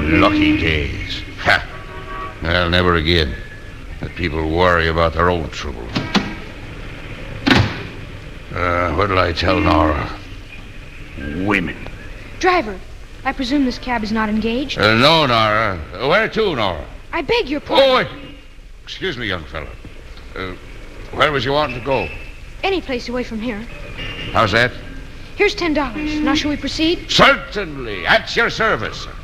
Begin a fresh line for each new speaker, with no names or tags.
Lucky days. Ha! Well, never again. Let people worry about their own trouble. What'll I tell Nora? Women.
Driver, I presume this cab is not engaged?
No, Nora. Where to, Nora?
I beg your pardon.
Oh, excuse me, young fellow. Where was you wanting to go?
Any place away from here.
How's that?
Here's $10. Now, shall we proceed?
Certainly. At your service.